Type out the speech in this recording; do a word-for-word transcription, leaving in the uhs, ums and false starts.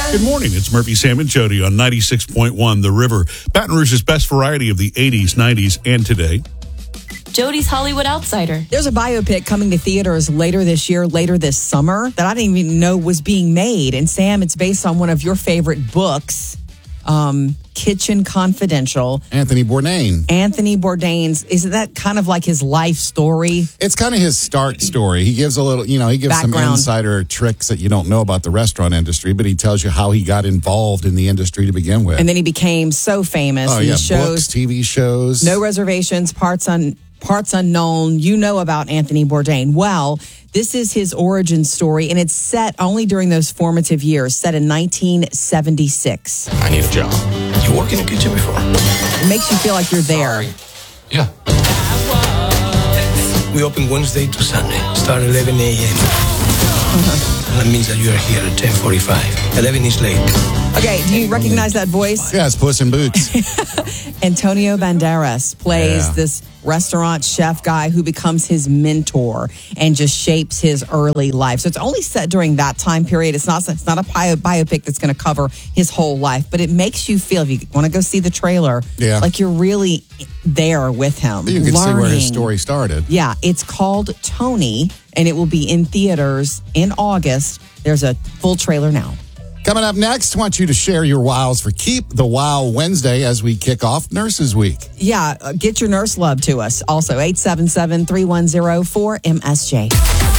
Good morning. It's Murphy, Sam, and Jody on ninety-six point one The River. Baton Rouge's best variety of the eighties, nineties, and today. Jody's Hollywood Outsider. There's a biopic coming to theaters later this year, later this summer, that I didn't even know was being made. And Sam, it's based on one of your favorite books, um, Kitchen Confidential. Anthony Bourdain. Anthony Bourdain's. Isn't that kind of like his life story? It's kind of his start story. He gives a little, you know, he gives Background. some insider tricks that you don't know about the restaurant industry, but he tells you how he got involved in the industry to begin with. And then he became so famous. oh, He yeah, shows books, T V shows. No Reservations, Parts Un. Parts Unknown. You know about Anthony Bourdain. Well, this is his origin story, and it's set only during those formative years, set in nineteen seventy-six. I need a job. You worked in a kitchen before? It makes you feel like you're there. Yeah. We open Wednesday to Sunday. Start eleven a.m. That means that you are here at ten forty-five. eleven is late. Okay, do you recognize that voice? Yeah, it's Puss in Boots. Antonio Banderas plays Yeah. this restaurant chef guy who becomes his mentor and just shapes his early life. So it's only set during that time period. It's not it's not a bio, biopic that's going to cover his whole life, but it makes you feel, if you want to go see the trailer, Yeah. like you're really there with him. You can see where his learning. story started. Yeah, it's called Tony, and it will be in theaters in August. There's a full trailer now. Coming up next, I want you to share your wows for Keep the Wow Wednesday as we kick off Nurses Week. Yeah, uh, get your nurse love to us. Also, eight seven seven, three one zero, four M S J.